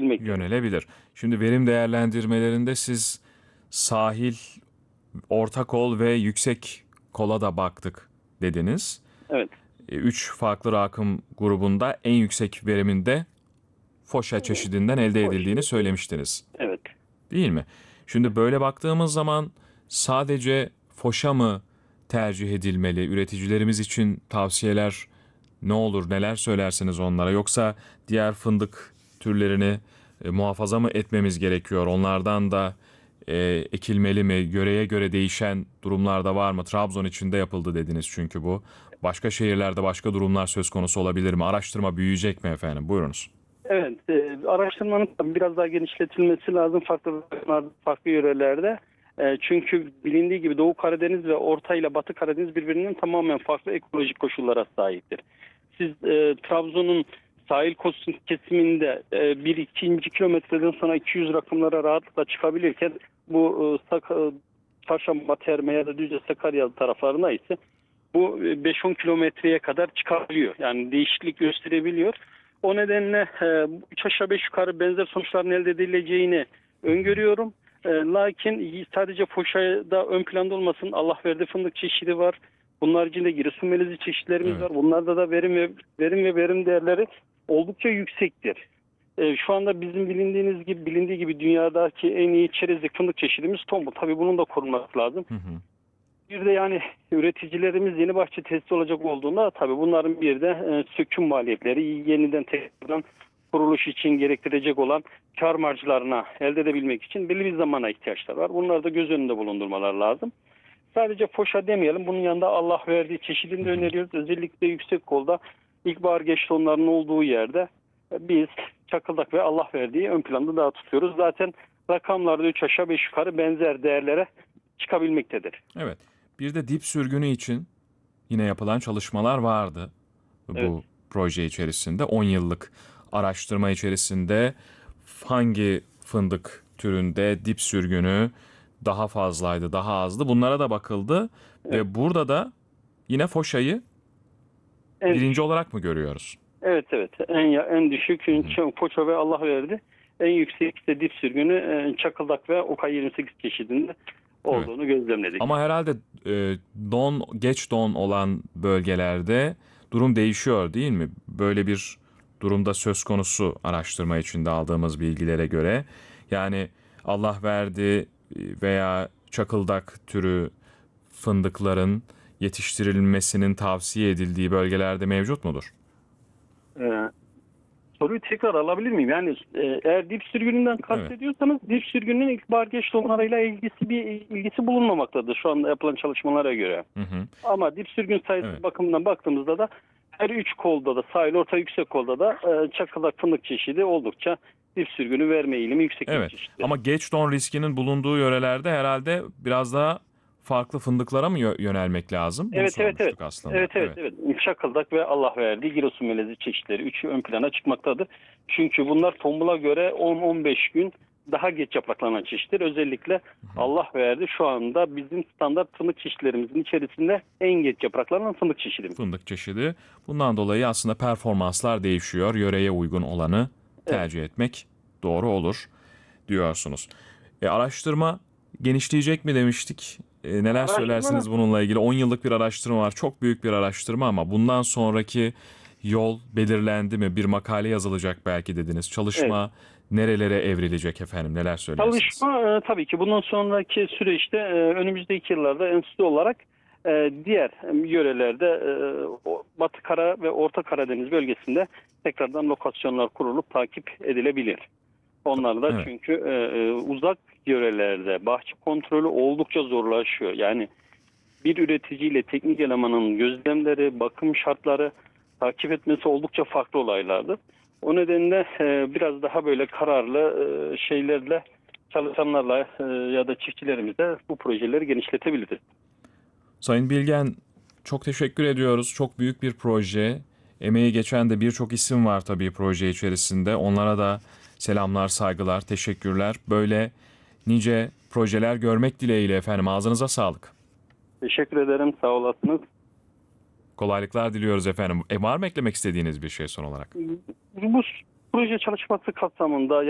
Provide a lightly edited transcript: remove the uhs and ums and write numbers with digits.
yönelebilmektedir. Yönelebilir. Şimdi verim değerlendirmelerinde siz sahil, orta kol ve yüksek kola da baktık dediniz. Evet. 3 farklı rakım grubunda en yüksek veriminde foşa çeşidinden elde Hoş. edildiğini söylemiştiniz. Evet. Değil mi? Şimdi böyle baktığımız zaman sadece foşa mı tercih edilmeli? Üreticilerimiz için tavsiyeler ne olur, neler söylersiniz onlara? Yoksa diğer fındık türlerini muhafaza mı etmemiz gerekiyor? Onlardan da ekilmeli mi? Yöreye göre değişen durumlar da var mı? Trabzon içinde yapıldı dediniz çünkü bu. Başka şehirlerde başka durumlar söz konusu olabilir mi? Araştırma büyüyecek mi efendim? Buyurunuz. Evet. Araştırmanın tabii biraz daha genişletilmesi lazım farklı yörelerde. Çünkü bilindiği gibi Doğu Karadeniz ve Orta ile Batı Karadeniz birbirinden tamamen farklı ekolojik koşullara sahiptir. Siz Trabzon'un sahil kesiminde bir ikinci kilometreden sonra 200 rakımlara rahatlıkla çıkabilirken bu Çarşamba, Terme ya da Düzce, Sakarya taraflarına ise bu 5-10 kilometreye kadar çıkabiliyor. Yani değişiklik gösterebiliyor. O nedenle 3 aşağı 5 yukarı benzer sonuçların elde edileceğini öngörüyorum. Lakin sadece foşada ön planda olmasın. Allah verdi fındık çeşidi var. Bunun haricinde Giresun melezi çeşitlerimiz Evet. var. Bunlarda da verim değerleri oldukça yüksektir. Şu anda bizim bilindiği gibi dünyadaki en iyi çerezlik fındık çeşidimiz tombul. Tabii bunun da korunması lazım. Hı hı. Bir de yani üreticilerimiz yeni bahçe tesisi olacak olduğunda tabii bunların bir de söküm maliyetleri, yeniden tekrardan kuruluş için gerektirecek olan kar marjlarına elde edebilmek için belli bir zamana ihtiyaçları var. Bunları da göz önünde bulundurmalar lazım. Sadece foşa demeyelim. Bunun yanında Allah verdiği çeşidini de öneriyoruz. Özellikle yüksek kolda ilkbahar geç tonlarının olduğu yerde biz çakıldak ve Allah verdiği ön planda daha tutuyoruz. Zaten rakamlarda 3 aşağı 5 yukarı benzer değerlere çıkabilmektedir. Evet. Bir de dip sürgünü için yine yapılan çalışmalar vardı Evet. bu proje içerisinde. 10 yıllık araştırma içerisinde hangi fındık türünde dip sürgünü daha fazlaydı, daha azdı. Bunlara da bakıldı Evet. ve burada da yine foşayı En birinci olarak mı görüyoruz? Evet. En düşük poço ve Allah verdi. En yüksek de dip sürgünü çakıldak ve OK28 çeşidinde olduğunu gözlemledik. Ama herhalde geç don olan bölgelerde durum değişiyor değil mi? Böyle bir durumda söz konusu araştırma içinde aldığımız bilgilere göre. Yani Allah verdi veya çakıldak türü fındıkların yetiştirilmesinin tavsiye edildiği bölgelerde mevcut mudur? Ee, Soruyu tekrar alabilir miyim? Yani eğer dip sürgününden kastediyorsanız dip sürgünün ilkbahar geç donlarıyla ilgisi bulunmamaktadır şu anda yapılan çalışmalara göre. Hı hı. Ama dip sürgün sayısı Evet. bakımından baktığımızda da her 3 kolda da sahil, orta, yüksek kolda da çakıldak fındık çeşidi oldukça dip sürgünü verme eğilimi yüksek bir Evet. çeşittir. Ama geç don riskinin bulunduğu yörelerde herhalde biraz daha farklı fındıklara mı yönelmek lazım? Bunu Evet. sormuştuk aslında. Evet. Çakıldak ve Allah verdiği Giresun melezi çeşitleri üçü ön plana çıkmaktadır. Çünkü bunlar tombula göre 10-15 gün daha geç yapraklanan çeşitler. Özellikle Allah verdi şu anda bizim standart fındık çeşitlerimizin içerisinde en geç yapraklanan fındık çeşidimiz. Fındık çeşidi. Bundan dolayı aslında performanslar değişiyor. Yöreye uygun olanı tercih etmek doğru olur diyorsunuz. Araştırma genişleyecek mi demiştik? Neler söylersiniz bununla ilgili? 10 yıllık bir araştırma var. Çok büyük bir araştırma ama bundan sonraki yol belirlendi mi? Bir makale yazılacak belki dediniz. Çalışma nerelere evrilecek efendim? Neler söylersiniz? Çalışma tabii ki bundan sonraki süreçte önümüzdeki yıllarda enstitü olarak diğer yörelerde Batı Kara ve Orta Karadeniz bölgesinde tekrardan lokasyonlar kurulup takip edilebilir. Onlar da çünkü uzak yörelerde bahçe kontrolü oldukça zorlaşıyor. Yani bir üreticiyle teknik elemanın gözlemleri, bakım şartları takip etmesi oldukça farklı olaylardır. O nedenle biraz daha böyle kararlı şeylerle çalışanlarla ya da çiftçilerimizle bu projeleri genişletebiliriz. Sayın Bilgen, çok teşekkür ediyoruz. Çok büyük bir proje. Emeği geçen de birçok isim var tabii proje içerisinde. Onlara da selamlar, saygılar, teşekkürler. Böyle nice projeler görmek dileğiyle efendim. Ağzınıza sağlık. Teşekkür ederim. Sağ olasınız. Kolaylıklar diliyoruz efendim. Var mı eklemek istediğiniz bir şey son olarak? Bu proje çalışması kapsamında